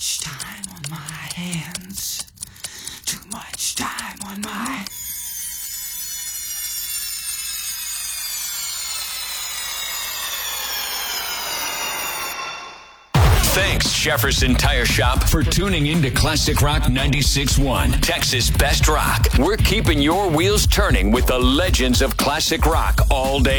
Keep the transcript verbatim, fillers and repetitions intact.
much time on my hands. Too much time on my... Thanks, Jefferson Tire Shop, for tuning in to Classic Rock ninety-six point one, Texas Best Rock. We're keeping your wheels turning with the legends of classic rock all day.